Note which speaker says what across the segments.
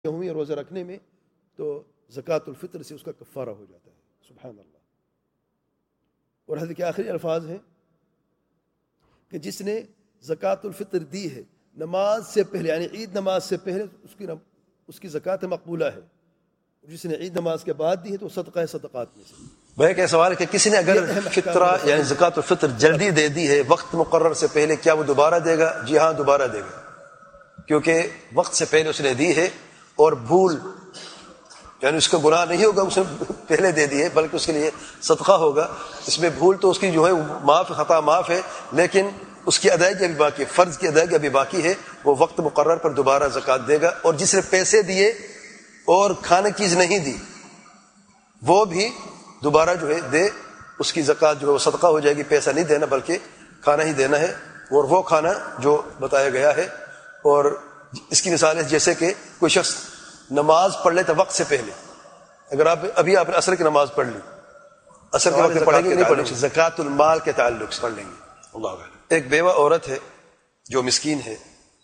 Speaker 1: ہوئی روزہ رکھنے میں تو زکوٰۃ الفطر سے اس کا کفارہ ہو جاتا ہے. سبحان اللہ. اور حدیث کے آخری الفاظ ہیں کہ جس نے زکوٰۃ الفطر دی ہے نماز سے پہلے، یعنی عید نماز سے پہلے، اس کی زکوٰۃ مقبولہ ہے. جس نے عید نماز کے بعد دی ہے تو صدقہ ہے صدقات میں سے.
Speaker 2: بھائی کا سوال ہے کہ کسی نے اگر فطرہ یعنی زکوٰۃ الفطر جلدی دے دی ہے وقت مقرر سے پہلے، کیا وہ دوبارہ دے گا؟ جی ہاں، دوبارہ دے گا، کیونکہ وقت سے پہلے اس نے دی ہے اور بھول، یعنی اس کا گناہ نہیں ہوگا اس نے پہلے دے دی ہے، بلکہ اس کے لیے صدقہ ہوگا. اس میں بھول تو اس کی جو ہے معاف، خطا معاف ہے، لیکن اس کی ادائیگی ابھی باقی ہے، فرض کی ادائیگی ابھی باقی ہے. وہ وقت مقرر پر دوبارہ زکوٰۃ دے گا. اور جس نے پیسے دیے اور کھانے کی چیز نہیں دی وہ بھی دوبارہ جو ہے دے، اس کی زکوٰۃ جو ہے وہ صدقہ ہو جائے گی. پیسہ نہیں دینا بلکہ کھانا ہی دینا ہے، اور وہ کھانا جو بتایا گیا ہے. اور اس کی مثال ہے جیسے کہ کوئی شخص نماز پڑھ لیتا وقت سے پہلے. اگر آپ نے عصر کی نماز پڑھ لی، عصر کے وقت میں پڑھیں گے نہیں پڑھیں گے؟ زکوٰۃ المال کے تعلق سے پڑھ لیں گے. اللہ. ایک بیوہ عورت ہے جو مسکین ہے،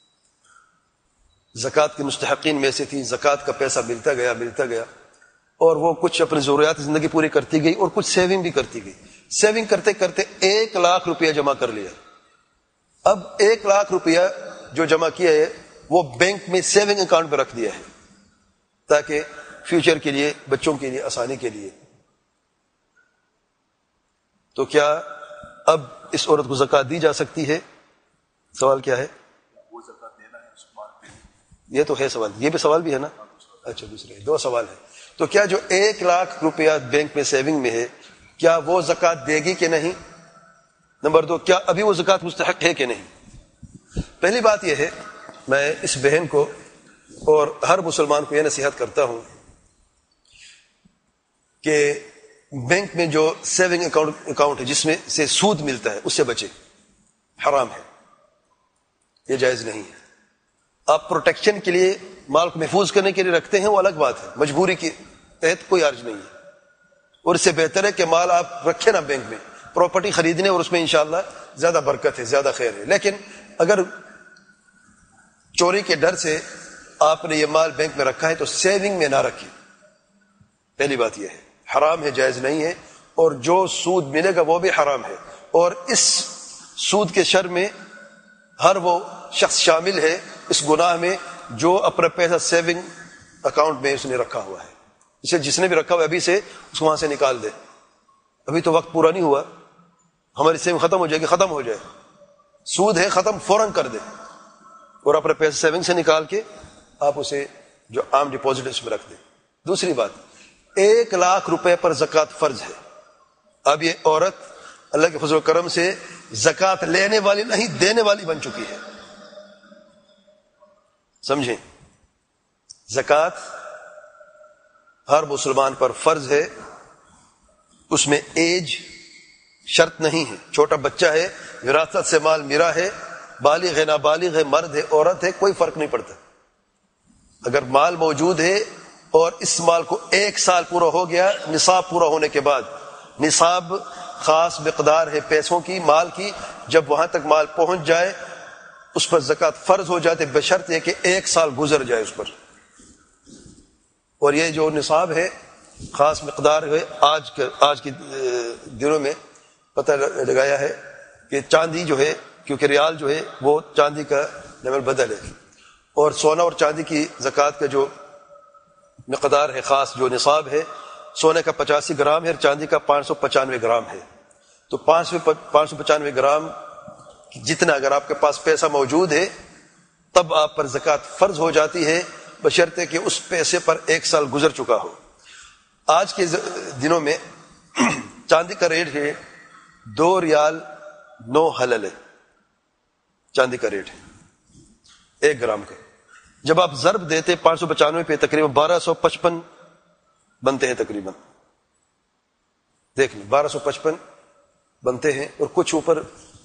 Speaker 2: زکوٰۃ کے مستحقین میں سے تھی. زکوٰۃ کا پیسہ ملتا گیا اور وہ کچھ اپنی ضروریات زندگی پوری کرتی گئی اور کچھ سیونگ بھی کرتی گئی. سیونگ کرتے کرتے 1 لاکھ روپیہ جمع کر لیا. اب 1 لاکھ روپیہ جو جمع کیا ہے وہ بینک میں سیونگ اکاؤنٹ میں رکھ دیا ہے تاکہ فیوچر کے لیے، بچوں کے لیے آسانی کے لیے. تو کیا اب اس عورت کو زکوٰۃ دی جا سکتی ہے؟ سوال کیا ہے؟ یہ تو ہے سوال، یہ بھی سوال بھی ہے نا. اچھا، دوسرے 2 سوال ہے. تو کیا جو 1 لاکھ روپیہ بینک میں سیونگ میں ہے، کیا وہ زکوٰۃ دے گی کہ نہیں؟ نمبر 2، کیا ابھی وہ زکوٰۃ مستحق ہے کہ نہیں؟ پہلی بات یہ ہے، میں اس بہن کو اور ہر مسلمان کو یہ نصیحت کرتا ہوں کہ بینک میں جو سیونگ اکاؤنٹ ہے جس میں سے سود ملتا ہے اس سے بچے. حرام ہے، یہ جائز نہیں ہے. آپ پروٹیکشن کے لیے مال کو محفوظ کرنے کے لیے رکھتے ہیں وہ الگ بات ہے، مجبوری کے تحت کوئی حرج نہیں ہے. اور اس سے بہتر ہے کہ مال آپ رکھیں نا بینک میں، پراپرٹی خریدنے اور اس میں انشاءاللہ زیادہ برکت ہے، زیادہ خیر ہے. لیکن اگر چوری کے ڈر سے آپ نے یہ مال بینک میں رکھا ہے تو سیونگ میں نہ رکھیں. پہلی بات یہ ہے، حرام ہے، جائز نہیں ہے. اور جو سود ملے گا وہ بھی حرام ہے. اور اس سود کے شر میں ہر وہ شخص شامل ہے اس گناہ میں جو اپنا پیسہ سیونگ اکاؤنٹ میں اس نے رکھا ہوا ہے. اسے جس نے بھی رکھا ہوا ابھی سے اس کو وہاں سے نکال دے. ابھی تو وقت پورا نہیں ہوا، ہماری سیونگ ختم ہو جائے گی، ختم ہو جائے. سود ہے، ختم فوراً کر دے اور اپنے پیسے سیونگ سے نکال کے آپ اسے جو عام ڈپازٹ اس میں رکھ دیں. دوسری بات، 1 لاکھ روپے پر زکوٰۃ فرض ہے. اب یہ عورت اللہ کے فضل و کرم سے زکوٰۃ لینے والی نہیں، دینے والی بن چکی ہے. سمجھیں، زکوٰۃ ہر مسلمان پر فرض ہے. اس میں ایج شرط نہیں ہے. چھوٹا بچہ ہے، وراثت سے مال میرا ہے، بالغ ہے، نابالغ ہے، مرد ہے، عورت ہے، کوئی فرق نہیں پڑتا. اگر مال موجود ہے اور اس مال کو 1 سال پورا ہو گیا، نصاب پورا ہونے کے بعد، نصاب خاص مقدار ہے پیسوں کی، مال کی، جب وہاں تک مال پہنچ جائے اس پر زکوٰۃ فرض ہو جاتے، بشرط یہ کہ 1 سال گزر جائے اس پر. اور یہ جو نصاب ہے خاص مقدار ہے، آج کے دنوں میں پتہ لگایا ہے کہ چاندی جو ہے، کیونکہ ریال جو ہے وہ چاندی کا لیول بدل ہے، اور سونا اور چاندی کی زکوٰۃ کا جو مقدار ہے خاص، جو نصاب ہے، سونے کا 85 گرام ہے اور چاندی کا 595 گرام ہے. تو 595 گرام جتنا اگر آپ کے پاس پیسہ موجود ہے تب آپ پر زکوٰۃ فرض ہو جاتی ہے، بشرطے کہ اس پیسے پر 1 سال گزر چکا ہو. آج کے دنوں میں چاندی کا ریٹ ہے 2 ریال 9 حلل ہے. چاندی کا ریٹ ہے 1 گرام کا. جب آپ ضرب دیتے 595 پہ تقریباً 1255 بنتے ہیں. تقریباً دیکھ لیں 1255 بنتے ہیں، اور کچھ اوپر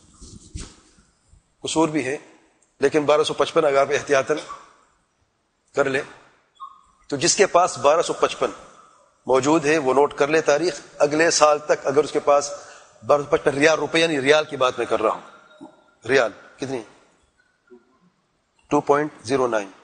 Speaker 2: قصور بھی ہے، لیکن 1255 اگر آپ احتیاطاً کر لیں تو جس کے پاس 1255 موجود ہے وہ نوٹ کر لے تاریخ. اگلے سال تک اگر اس کے پاس 1255 ریال، روپیہ نہیں، ریال کی بات میں کر رہا ہوں، ریال کتنی؟ 2.09